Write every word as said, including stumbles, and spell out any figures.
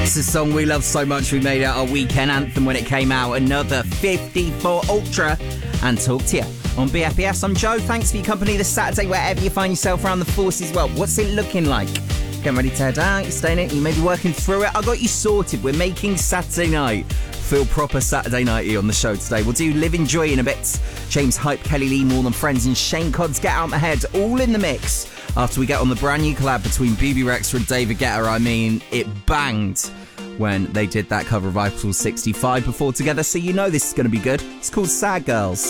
It's a song we love so much we made it our weekend anthem when it came out. Another fifty-four Ultra and Talk to You on B F B S. I'm Joe. Thanks for your company this Saturday, wherever you find yourself around the forces. Well, what's it looking like? Getting ready to head out? You staying in? You may be working through it. I got you sorted. We're making Saturday night feel proper Saturday nighty on the show today. We'll do Live in Joy in a bit. James Hype, Kelly Lee, More Than Friends, and Shane Codd's Get Out My Head, all in the mix. After we get on the brand new collab between Bebe Rexha and David Guetta. I mean, it banged when they did that cover of Eiffel sixty-five before together, so you know this is going to be good. It's called Sad Girls.